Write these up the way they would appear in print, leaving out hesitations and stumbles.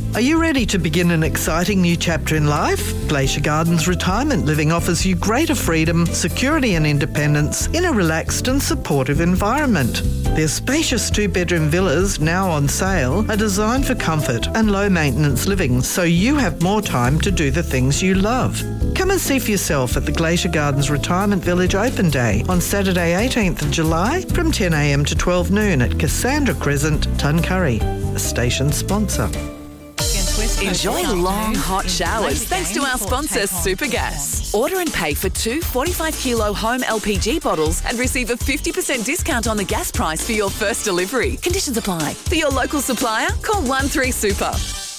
Are you ready to begin an exciting new chapter in life? Glacier Gardens Retirement Living offers you greater freedom, security and independence in a relaxed and supportive environment. Their spacious 2-bedroom villas, now on sale, are designed for comfort and low-maintenance living, so you have more time to do the things you love. Come and see for yourself at the Glacier Gardens Retirement Village Open Day on Saturday 18th of July from 10 a.m. to 12 noon at Cassandra Crescent, Tuncurry, a station sponsor. Enjoy long, hot showers thanks to our sponsor, Supergas. Order and pay for 2 45-kilo home LPG bottles and receive a 50% discount on the gas price for your first delivery. Conditions apply. For your local supplier, call 13-SUPER.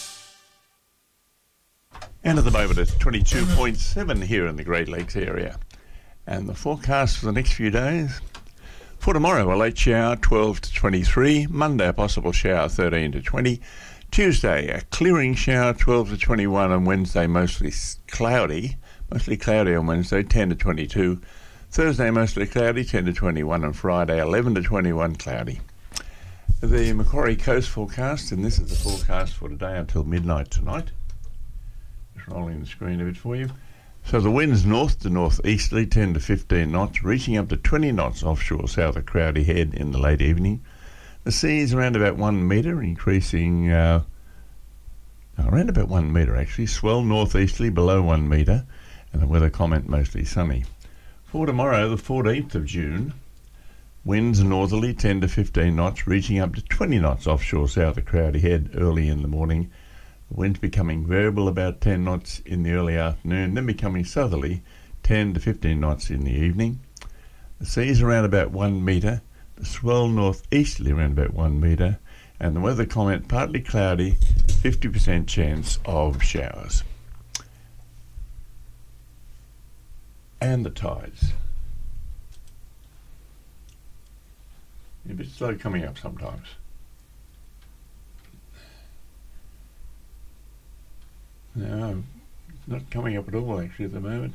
And at the moment it's 22.7 here in the Great Lakes area. And the forecast for the next few days: for tomorrow, a late shower, 12 to 23. Monday, a possible shower, 13 to 20. Tuesday, a clearing shower, 12 to 21. And Wednesday, mostly cloudy on Wednesday, 10 to 22. Thursday, mostly cloudy, 10 to 21. And Friday, 11 to 21, cloudy. The Macquarie Coast forecast, and this is the forecast for today until midnight tonight. Just rolling the screen a bit for you. So the winds north to northeasterly, 10 to 15 knots, reaching up to 20 knots offshore south of Crowdy Head in the late evening. The sea is around about 1 metre, increasing around about 1 metre actually. Swell northeasterly below 1 metre, and the weather comment mostly sunny. For tomorrow, the 14th of June, winds northerly 10 to 15 knots, reaching up to 20 knots offshore south of Crowdy Head early in the morning. The winds becoming variable about 10 knots in the early afternoon, then becoming southerly 10 to 15 knots in the evening. The sea is around about 1 metre. The swell northeasterly around about 1 metre, and the weather comment partly cloudy, 50% chance of showers. And the tides. A bit slow coming up sometimes. No, not coming up at all actually at the moment.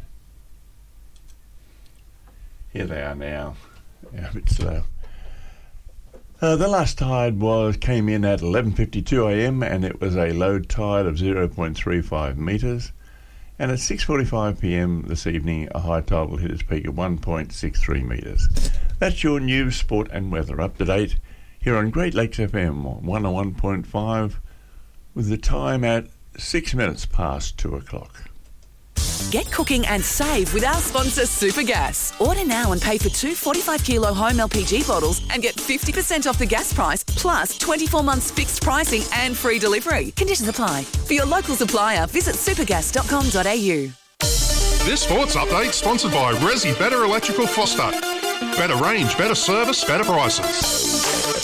Here they are now. Yeah, a bit slow. The last tide came in at 11:52 a.m. and it was a low tide of 0.35 metres. And at 6:45 p.m. this evening, a high tide will hit its peak at 1.63 metres. That's your news, sport and weather up to date here on Great Lakes FM 101.5 with the time at 6 minutes past 2 o'clock. Get cooking and save with our sponsor, Supergas. Order now and pay for 2 45-kilo home LPG bottles and get 50% off the gas price, plus 24 months fixed pricing and free delivery. Conditions apply. For your local supplier, visit supergas.com.au. This sports update sponsored by Resi Better Electrical Foster. Better range, better service, better prices.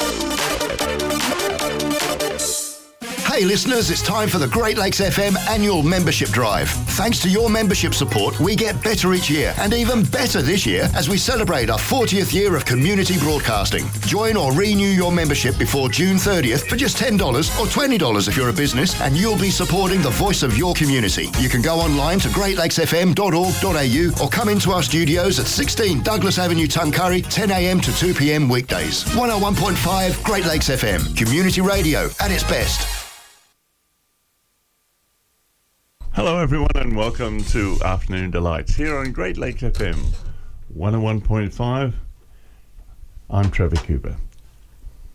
Hey listeners, it's time for the Great Lakes FM annual membership drive. Thanks to your membership support, we get better each year, and even better this year as we celebrate our 40th year of community broadcasting. Join or renew your membership before June 30th for just $10 or $20 if you're a business, and you'll be supporting the voice of your community. You can go online to greatlakesfm.org.au or come into our studios at 16 Douglas Avenue, Tuncurry, 10 a.m. to 2 p.m. weekdays. 101.5 Great Lakes FM, community radio at its best. Hello everyone and welcome to Afternoon Delights here on Great Lakes FM 101.5. I'm Trevor Cooper.